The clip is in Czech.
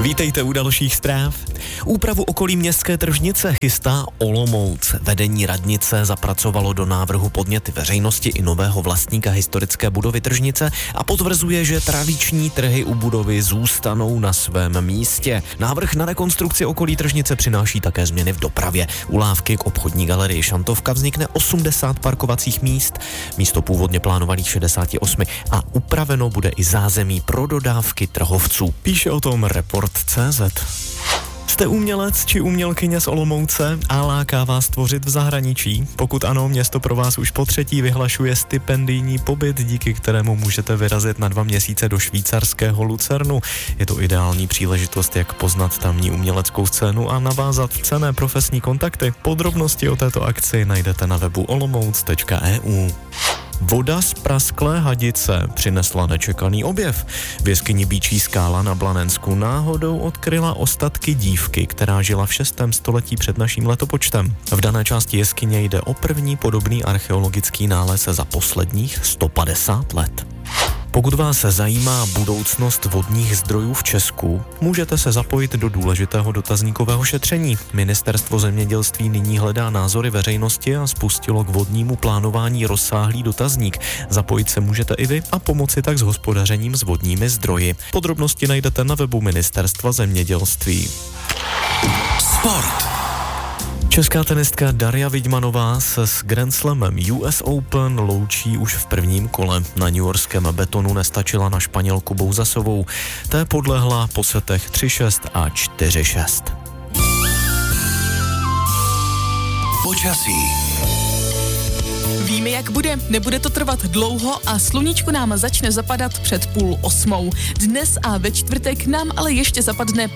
Vítejte u dalších zpráv. Úpravu okolí městské tržnice chystá Olomouc. Vedení radnice zapracovalo do návrhu podněty veřejnosti i nového vlastníka historické budovy tržnice a potvrzuje, že tradiční trhy u budovy zůstanou na svém místě. Návrh na rekonstrukci okolí tržnice přináší také změny v dopravě. U lávky k obchodní galerii Šantovka vznikne 80 parkovacích míst místo původně plánovaných 68 a upraveno bude i zázemí pro dodávky trhovců. Píše o tom Report.cz. Jste umělec či umělkyně z Olomouce a láká vás tvořit v zahraničí? Pokud ano, město pro vás už po třetí vyhlašuje stipendijní pobyt, díky kterému můžete vyrazit na 2 měsíce do švýcarského Lucernu. Je to ideální příležitost, jak poznat tamní uměleckou scénu a navázat cenné profesní kontakty. Podrobnosti o této akci najdete na webu olomouc.eu. Voda z prasklé hadice přinesla nečekaný objev. V jeskyni Býčí skála na Blanensku náhodou odkryla ostatky dívky, která žila v 6. století před naším letopočtem. V dané části jeskyně jde o první podobný archeologický nález za posledních 150 let. Pokud vás zajímá budoucnost vodních zdrojů v Česku, můžete se zapojit do důležitého dotazníkového šetření. Ministerstvo zemědělství nyní hledá názory veřejnosti a spustilo k vodnímu plánování rozsáhlý dotazník. Zapojit se můžete i vy a pomoci tak s hospodařením s vodními zdroji. Podrobnosti najdete na webu Ministerstva zemědělství. Sport. Česká tenistka Darja Vidmanová se s Grand Slamem US Open loučí už v prvním kole. Na newyorském betonu nestačila na Španělku Bouzasovou. Té podlehla po setech 3-6 a 4-6. Počasí. Víme, jak bude. Nebude to trvat dlouho a sluníčko nám začne zapadat před 7:30. Dnes a ve čtvrtek nám ale ještě zapadne